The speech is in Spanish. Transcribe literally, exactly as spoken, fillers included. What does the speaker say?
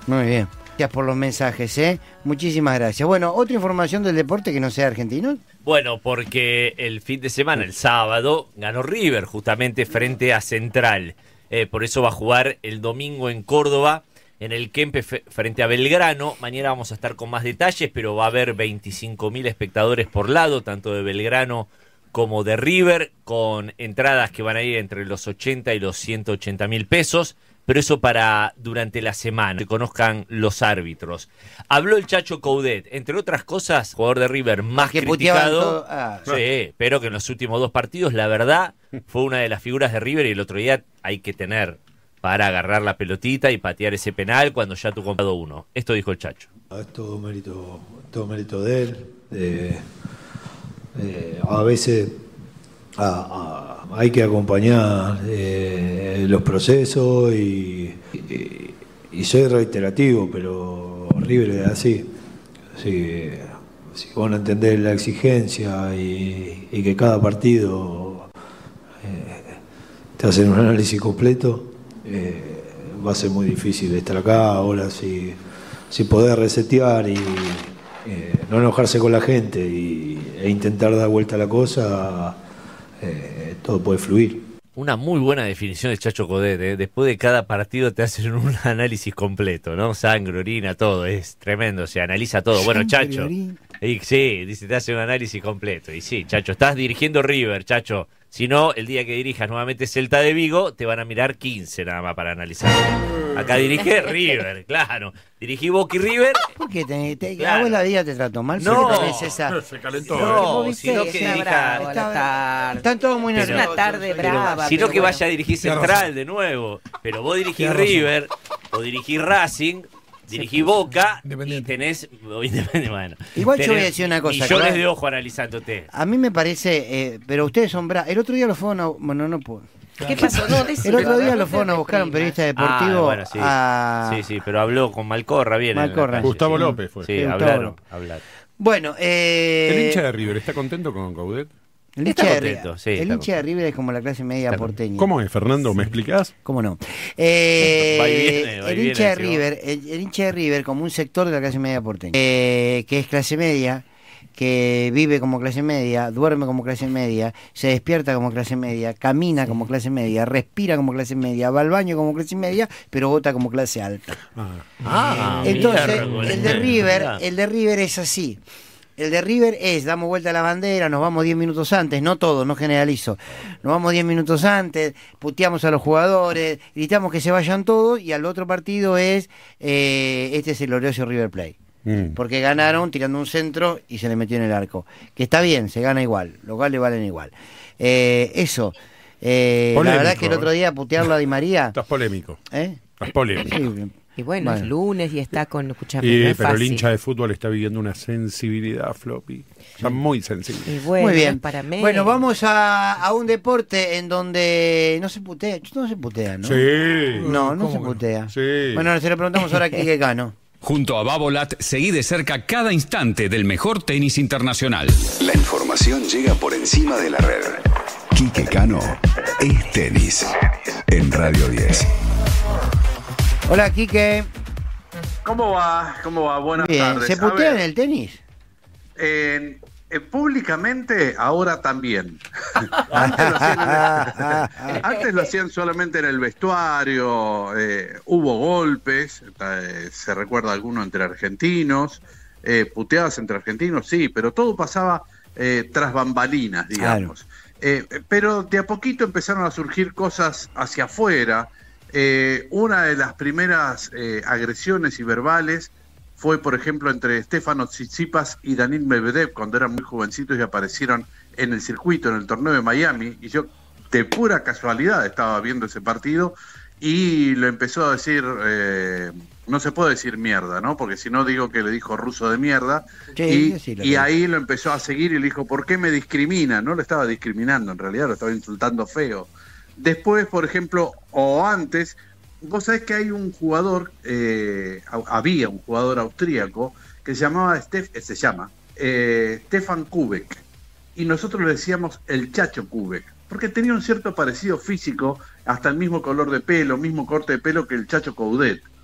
Muy bien. Gracias por los mensajes, ¿eh? Muchísimas gracias. Bueno, ¿otra información del deporte que no sea argentino? Bueno, porque el fin de semana, el sábado, ganó River justamente frente a Central. Eh, por eso va a jugar el domingo en Córdoba, en el Kempe frente a Belgrano. Mañana vamos a estar con más detalles, pero va a haber veinticinco mil espectadores por lado, tanto de Belgrano como de River, con entradas que van a ir entre los ochenta y los ciento ochenta mil pesos. Pero eso para durante la semana, que conozcan los árbitros. Habló el Chacho Coudet, entre otras cosas, jugador de River más que criticado. Ah, sí, pero que en los últimos dos partidos, la verdad, fue una de las figuras de River y el otro día hay que tener para agarrar la pelotita y patear ese penal cuando ya tú comprado uno. Esto dijo el Chacho. Es todo mérito, todo mérito de él. Eh, eh, a veces a, a, hay que acompañar eh, los procesos y, y, y soy reiterativo, pero River es así. Si, si van a entender la exigencia y, y que cada partido eh, te hacen un análisis completo, eh, va a ser muy difícil estar acá. Ahora si, si poder resetear y eh, no enojarse con la gente y, e intentar dar vuelta a la cosa, Eh, todo puede fluir. Una muy buena definición de Chacho Coudet, ¿eh? Después de cada partido te hacen un análisis completo, ¿no? Sangre, orina, todo, es tremendo, se analiza todo. Bueno, Chacho, y, sí, dice, te hace un análisis completo. Y sí, Chacho, estás dirigiendo River, Chacho. Si no, el día que dirijas nuevamente Celta de Vigo, te van a mirar quince nada más para analizar. Acá dirige River, claro. Dirigí Boca y River. ¿Por qué te, te, Claro. abuela Díaz te trató mal? No. ¿Por qué tenés esa? Se calentó. No, ¿eh? sino que Está dirija. bravo a la tarde. Están todos muy Es nerviosos. una tarde brava. Sino pero que bueno. vaya a dirigir Central de nuevo. Pero vos dirigís River, o dirigís Racing, dirigís Boca, y tenés... Independiente, bueno, Igual yo tenés voy a decir una cosa, millones claro. de ojos analizándote. A mí me parece, eh, pero ustedes son bravos. El otro día lo fueron a... Bueno, no puedo. ¿Qué pasó? No, El otro día lo fueron a buscar a un periodista deportivo Ah, bueno, sí. a... Sí, sí, pero habló con Malcorra bien. en la Malcorra. calle, Gustavo sí. López fue. Sí, Sí, hablaron, Gustavo. hablaron. Bueno, eh... El hincha de River, ¿está contento con Coudet? El Está hincha, de, contento, sí, el está hincha de River es como la clase media Está porteña. ¿Cómo es, Fernando? ¿Me explicás? ¿Cómo no? Eh, Va y viene, va y el viene, hincha de sí, River, el, el hincha de River como un sector de la clase media porteña, eh, que es clase media, que vive como clase media, duerme como clase media, se despierta como clase media, camina como clase media, respira como clase media, va al baño como clase media, pero vota como clase alta. Ah, Entonces, miércoles. el de River, Mirá. el de River es así. El de River es, damos vuelta a la bandera, nos vamos diez minutos antes, no todo, no generalizo. Nos vamos diez minutos antes, puteamos a los jugadores, gritamos que se vayan todos y al otro partido es, eh, este es el glorioso River Plate. Mm. Porque ganaron tirando un centro y se le metió en el arco. Que está bien, se gana igual, los goles valen igual. Eh, eso, eh, la Polémico, verdad es que el otro eh. día putearlo a Di María... Estás polémico. ¿eh? Estás polémico. Sí, Y bueno, Bueno. es lunes y está con, escuchame, Y, no es pero el fácil. hincha de fútbol está viviendo una sensibilidad, Floppy. Está muy sensible. Y bueno, Muy bien. es para mí. Bueno, vamos a, a un deporte en donde no se putea. No se putea, ¿no? Sí. No, no ¿Cómo se que no? putea. Sí. Bueno, se lo preguntamos ahora a Quique Cano. Junto a Babolat, seguí de cerca cada instante del mejor tenis internacional. La información llega por encima de la red. Quique Cano es tenis en Radio diez. Hola, Quique. ¿Cómo va? ¿Cómo va? Buenas Bien. tardes. ¿Se A putea en ver, el tenis? eh, eh, públicamente, ahora también. antes, lo hacían, antes lo hacían solamente en el vestuario, eh, hubo golpes, eh, se recuerda alguno entre argentinos, eh, puteadas entre argentinos, sí, pero todo pasaba eh, tras bambalinas, digamos. Eh, pero de a poquito empezaron a surgir cosas hacia afuera. Eh, una de las primeras eh, agresiones y verbales fue, por ejemplo, entre Stefano Tsitsipas y Daniil Medvedev, cuando eran muy jovencitos y aparecieron en el circuito, en el torneo de Miami, y yo de pura casualidad estaba viendo ese partido y lo empezó a decir, eh, no se puede decir mierda, ¿no? Porque si no digo que le dijo ruso de mierda, Sí, y, decilo, y sí. ahí lo empezó a seguir y le dijo, ¿por qué me discrimina? No lo estaba discriminando, en realidad lo estaba insultando feo. Después, por ejemplo, o antes, vos sabés que hay un jugador, eh, había un jugador austríaco que se llamaba, Steph, eh, se llama, eh, Stefan Kubek, y nosotros le decíamos el Chacho Kubek, porque tenía un cierto parecido físico, hasta el mismo color de pelo, mismo corte de pelo que el Chacho Coudet.